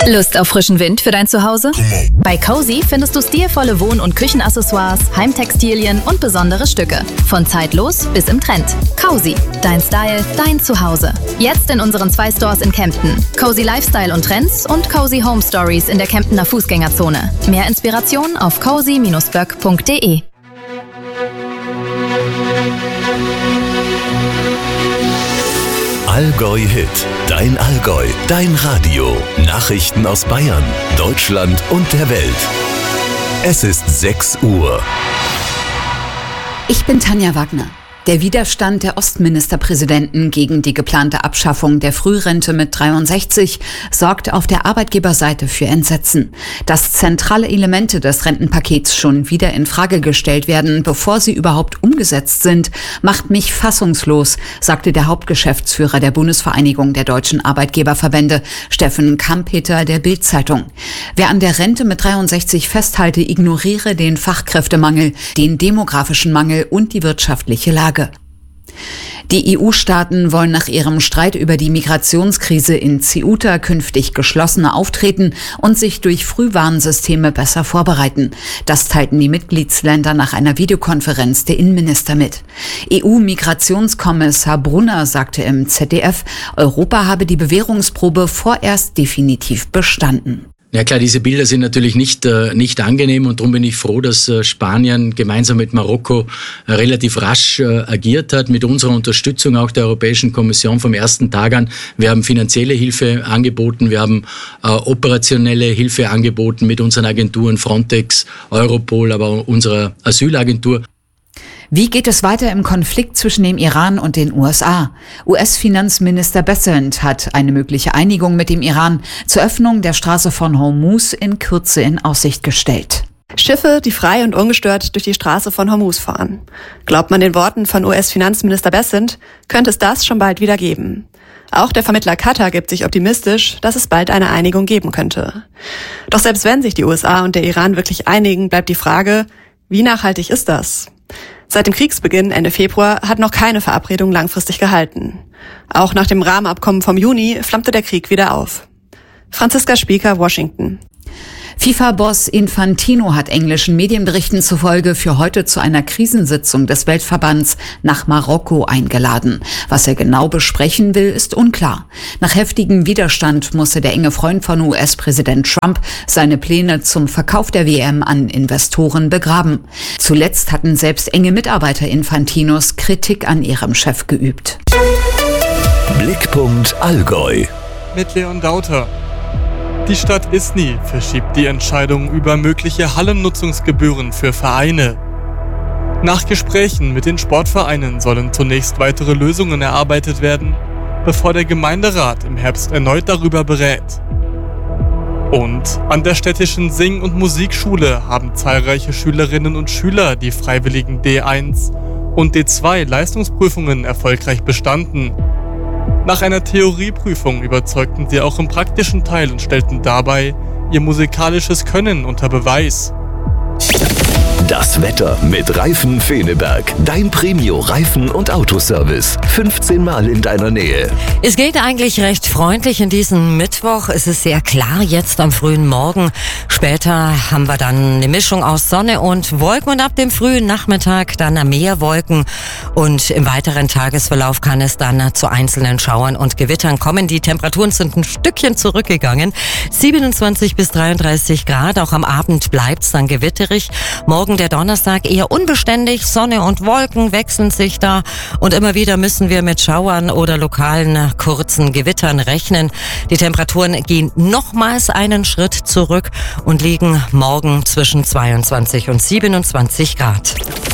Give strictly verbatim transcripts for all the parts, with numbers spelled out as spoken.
Lust auf frischen Wind für dein Zuhause? Bei Cozy findest du stilvolle Wohn- und Küchenaccessoires, Heimtextilien und besondere Stücke. Von zeitlos bis im Trend. Cozy, dein Style, dein Zuhause. Jetzt in unseren zwei Stores in Kempten. Cozy Lifestyle und Trends und Cozy Home Stories in der Kemptener Fußgängerzone. Mehr Inspiration auf cozy Bindestrich böck Punkt de. Allgäu Hit, dein Allgäu, dein Radio. Nachrichten aus Bayern, Deutschland und der Welt. Es ist sechs Uhr. Ich bin Tanja Wagner. Der Widerstand der Ostministerpräsidenten gegen die geplante Abschaffung der Frührente mit dreiundsechzig sorgt auf der Arbeitgeberseite für Entsetzen. Dass zentrale Elemente des Rentenpakets schon wieder in Frage gestellt werden, bevor sie überhaupt umgesetzt sind, macht mich fassungslos, sagte der Hauptgeschäftsführer der Bundesvereinigung der deutschen Arbeitgeberverbände, Steffen Kampeter, der Bild-Zeitung. Wer an der Rente mit dreiundsechzig festhalte, ignoriere den Fachkräftemangel, den demografischen Mangel und die wirtschaftliche Lage. Die E U-Staaten wollen nach ihrem Streit über die Migrationskrise in Ceuta künftig geschlossener auftreten und sich durch Frühwarnsysteme besser vorbereiten. Das teilten die Mitgliedsländer nach einer Videokonferenz der Innenminister mit. E U-Migrationskommissar Brunner sagte im Z D F, Europa habe die Bewährungsprobe vorerst definitiv bestanden. Ja klar, diese Bilder sind natürlich nicht, äh, nicht angenehm und darum bin ich froh, dass äh, Spanien gemeinsam mit Marokko äh, relativ rasch äh, agiert hat, mit unserer Unterstützung auch der Europäischen Kommission vom ersten Tag an. Wir haben finanzielle Hilfe angeboten, wir haben äh, operationelle Hilfe angeboten mit unseren Agenturen Frontex, Europol, aber auch unserer Asylagentur. Wie geht es weiter im Konflikt zwischen dem Iran und den U S A? U S-Finanzminister Bessent hat eine mögliche Einigung mit dem Iran zur Öffnung der Straße von Hormuz in Kürze in Aussicht gestellt. Schiffe, die frei und ungestört durch die Straße von Hormuz fahren. Glaubt man den Worten von U S-Finanzminister Bessent, könnte es das schon bald wieder geben. Auch der Vermittler Katar gibt sich optimistisch, dass es bald eine Einigung geben könnte. Doch selbst wenn sich die U S A und der Iran wirklich einigen, bleibt die Frage, wie nachhaltig ist das? Seit dem Kriegsbeginn Ende Februar hat noch keine Verabredung langfristig gehalten. Auch nach dem Rahmenabkommen vom Juni flammte der Krieg wieder auf. Franziska Spieker, Washington. FIFA-Boss Infantino hat englischen Medienberichten zufolge für heute zu einer Krisensitzung des Weltverbands nach Marokko eingeladen. Was er genau besprechen will, ist unklar. Nach heftigem Widerstand musste der enge Freund von U S-Präsident Trump seine Pläne zum Verkauf der W M an Investoren begraben. Zuletzt hatten selbst enge Mitarbeiter Infantinos Kritik an ihrem Chef geübt. Blickpunkt Allgäu. Mit Leon Dauter. Die Stadt Isny verschiebt die Entscheidung über mögliche Hallennutzungsgebühren für Vereine. Nach Gesprächen mit den Sportvereinen sollen zunächst weitere Lösungen erarbeitet werden, bevor der Gemeinderat im Herbst erneut darüber berät. Und an der städtischen Sing- und Musikschule haben zahlreiche Schülerinnen und Schüler die freiwilligen D eins und D zwei Leistungsprüfungen erfolgreich bestanden. Nach einer Theorieprüfung überzeugten sie auch im praktischen Teil und stellten dabei ihr musikalisches Können unter Beweis. Das Wetter mit Reifen Feneberg. Dein Premio-Reifen- und Autoservice. fünfzehn Mal in deiner Nähe. Es geht eigentlich recht freundlich in diesen Mittwoch. Es ist sehr klar jetzt am frühen Morgen. Später haben wir dann eine Mischung aus Sonne und Wolken und ab dem frühen Nachmittag dann mehr Wolken. Und im weiteren Tagesverlauf kann es dann zu einzelnen Schauern und Gewittern kommen. Die Temperaturen sind ein Stückchen zurückgegangen. siebenundzwanzig bis dreiunddreißig Grad. Auch am Abend bleibt's dann gewitterig. Morgen der Donnerstag eher unbeständig, Sonne und Wolken wechseln sich da und immer wieder müssen wir mit Schauern oder lokalen kurzen Gewittern rechnen. Die Temperaturen gehen nochmals einen Schritt zurück und liegen morgen zwischen zweiundzwanzig und siebenundzwanzig Grad.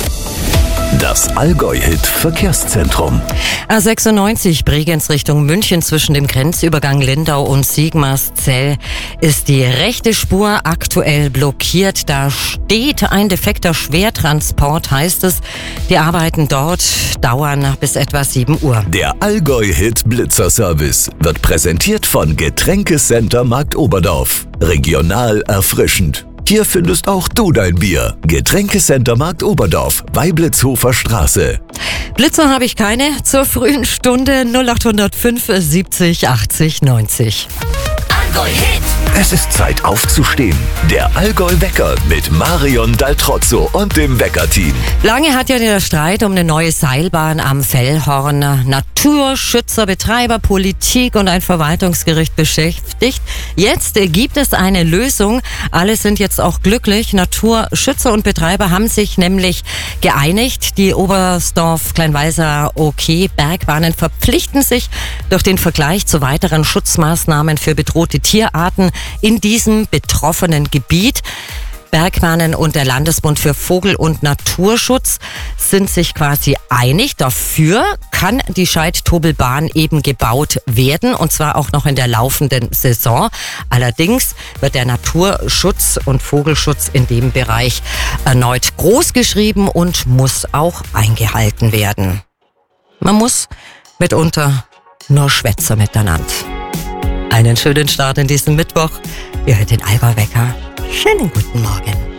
Das Allgäu-Hit Verkehrszentrum. A sechsundneunzig Bregenz Richtung München zwischen dem Grenzübergang Lindau und Sigmarszell ist die rechte Spur aktuell blockiert. Da steht ein defekter Schwertransport, heißt es. Die Arbeiten dort dauern bis etwa sieben Uhr. Der Allgäu-Hit Blitzerservice wird präsentiert von Getränkecenter Markt Oberdorf. Regional erfrischend. Hier findest auch du dein Bier. Getränkecenter Markt Oberdorf, Weiblitzhofer Straße. Blitzer habe ich keine zur frühen Stunde. null acht null fünf siebzig achtzig neunzig. Allgäu Hit. Es ist Zeit aufzustehen. Der Allgäu-Wecker mit Marion Daltrozzo und dem Wecker-Team. Lange hat ja der Streit um eine neue Seilbahn am Fellhorn Naturschützer, Betreiber, Politik und ein Verwaltungsgericht beschäftigt. Jetzt gibt es eine Lösung. Alle sind jetzt auch glücklich. Naturschützer und Betreiber haben sich nämlich geeinigt. Die Oberstdorf-Kleinwalser-OK-Bergbahnen verpflichten sich durch den Vergleich zu weiteren Schutzmaßnahmen für bedrohte Tierarten in diesem betroffenen Gebiet. Bergbahnen und der Landesbund für Vogel- und Naturschutz sind sich quasi einig. Dafür kann die Scheid-Tobel-Bahn eben gebaut werden, und zwar auch noch in der laufenden Saison. Allerdings wird der Naturschutz und Vogelschutz in dem Bereich erneut großgeschrieben und muss auch eingehalten werden. Man muss mitunter nur schwätzer miteinander. Einen schönen Start in diesen Mittwoch. Ihr hört den Allgäu-Wecker. Schönen guten Morgen.